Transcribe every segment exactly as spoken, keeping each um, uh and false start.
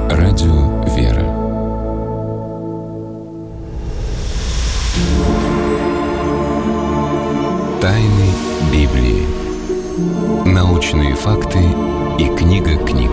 Радио «Вера». Тайны Библии. Научные факты и книга книг.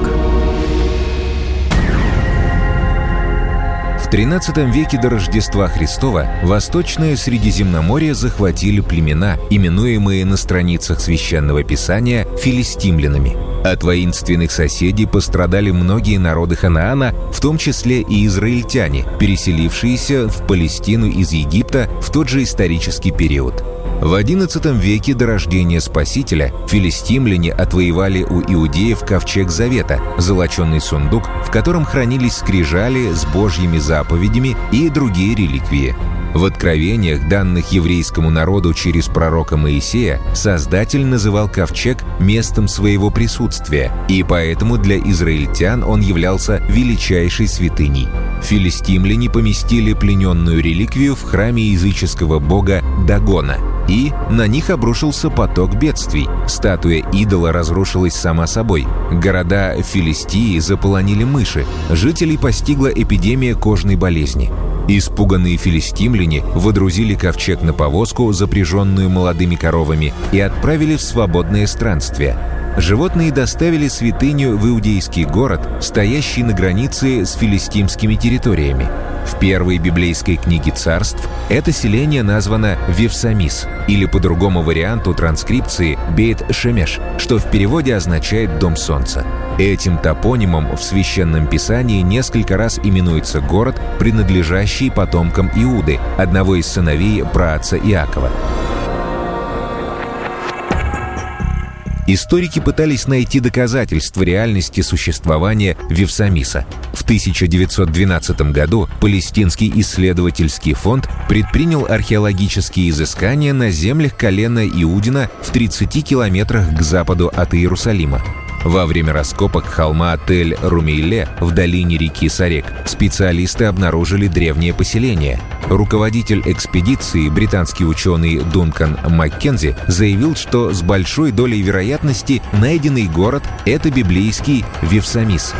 В тринадцатом веке до Рождества Христова Восточное Средиземноморье захватили племена, именуемые на страницах Священного Писания филистимлянами. От воинственных соседей пострадали многие народы Ханаана, в том числе и израильтяне, переселившиеся в Палестину из Египта в тот же исторический период. В одиннадцатом веке до рождения Спасителя филистимляне отвоевали у иудеев ковчег Завета, золоченый сундук, в котором хранились скрижали с Божьими заповедями и другие реликвии. В откровениях, данных еврейскому народу через пророка Моисея, Создатель называл ковчег местом своего присутствия, и поэтому для израильтян он являлся величайшей святыней. Филистимляне поместили плененную реликвию в храме языческого бога Дагона, и на них обрушился поток бедствий. Статуя идола разрушилась сама собой. Города Филистии заполонили мыши. Жителей постигла эпидемия кожной болезни. Испуганные филистимляне водрузили ковчег на повозку, запряженную молодыми коровами, и отправили в свободное странствие. Животные доставили святыню в иудейский город, стоящий на границе с филистимскими территориями. В первой библейской книге царств это селение названо Вифсамис, или по другому варианту транскрипции Бейт-Шемеш, что в переводе означает «дом солнца». Этим топонимом в Священном Писании несколько раз именуется город, принадлежащий потомкам Иуды, одного из сыновей праотца Иакова. Историки пытались найти доказательства реальности существования Вифсамиса. В тысяча девятьсот двенадцатом году Палестинский исследовательский фонд предпринял археологические изыскания на землях колена Иудина в тридцати километрах к западу от Иерусалима. Во время раскопок холма Тель-Румейле в долине реки Сарек специалисты обнаружили древнее поселение. Руководитель экспедиции, британский ученый Дункан Маккензи, заявил, что с большой долей вероятности найденный город – это библейский Вифсамис.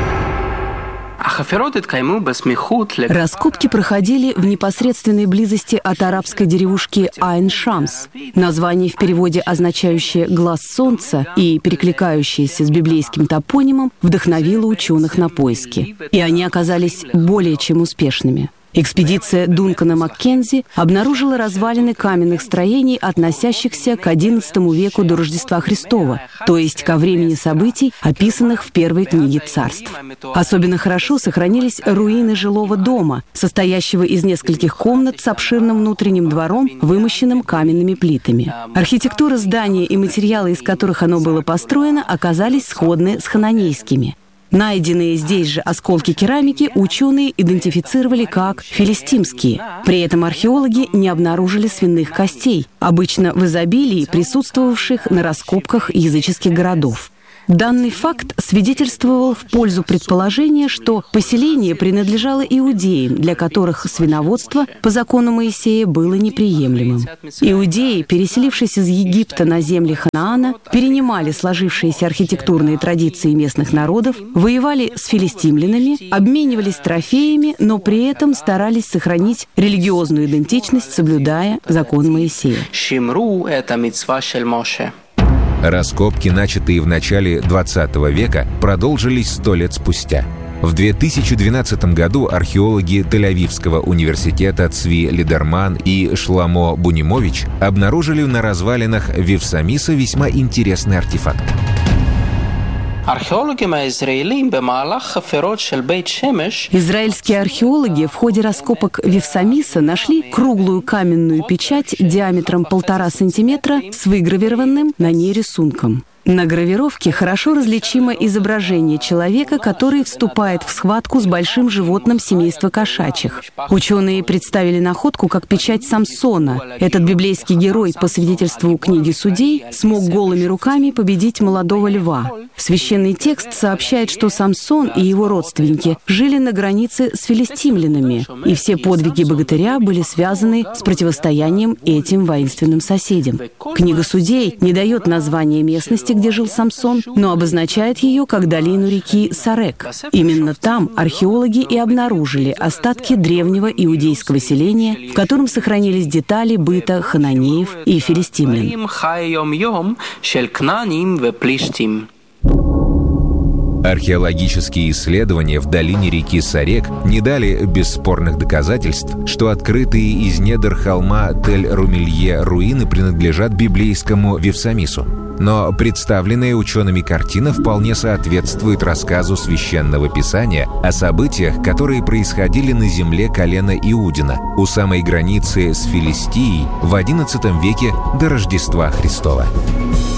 Раскопки проходили в непосредственной близости от арабской деревушки Айн-Шамс. Название в переводе, означающее «глаз солнца» и перекликающееся с библейским топонимом, вдохновило ученых на поиски. И они оказались более чем успешными. Экспедиция Дункана Маккензи обнаружила развалины каменных строений, относящихся к одиннадцатому веку до Рождества Христова, то есть ко времени событий, описанных в первой книге царств. Особенно хорошо сохранились руины жилого дома, состоящего из нескольких комнат с обширным внутренним двором, вымощенным каменными плитами. Архитектура здания и материалы, из которых оно было построено, оказались сходны с хананейскими. Найденные здесь же осколки керамики ученые идентифицировали как филистимские. При этом археологи не обнаружили свиных костей, обычно в изобилии присутствовавших на раскопках языческих городов. Данный факт свидетельствовал в пользу предположения, что поселение принадлежало иудеям, для которых свиноводство по закону Моисея было неприемлемым. Иудеи, переселившись из Египта на земли Ханаана, перенимали сложившиеся архитектурные традиции местных народов, воевали с филистимлянами, обменивались трофеями, но при этом старались сохранить религиозную идентичность, соблюдая закон Моисея. Раскопки, начатые в начале двадцатого века, продолжились сто лет спустя. В две тысячи двенадцатом году археологи Тель-Авивского университета Цви Лидерман и Шламо Бунимович обнаружили на развалинах Вифсамиса весьма интересный артефакт. Израильские археологи в ходе раскопок Вифсамиса нашли круглую каменную печать диаметром полтора сантиметра с выгравированным на ней рисунком. На гравировке хорошо различимо изображение человека, который вступает в схватку с большим животным семейства кошачьих. Ученые представили находку как печать Самсона. Этот библейский герой, по свидетельству книги Судей, смог голыми руками победить молодого льва. Священный текст сообщает, что Самсон и его родственники жили на границе с филистимлянами, и все подвиги богатыря были связаны с противостоянием этим воинственным соседям. Книга Судей не дает названия местности, месте, где жил Самсон, но обозначает ее как долину реки Сарек. Именно там археологи и обнаружили остатки древнего иудейского селения, в котором сохранились детали быта хананеев и филистимлян. Археологические исследования в долине реки Сарек не дали бесспорных доказательств, что открытые из недр холма Тель-Румелье руины принадлежат библейскому Вифсамису. Но представленная учеными картина вполне соответствует рассказу Священного Писания о событиях, которые происходили на земле колена Иудина, у самой границы с Филистией в одиннадцатом веке до Рождества Христова.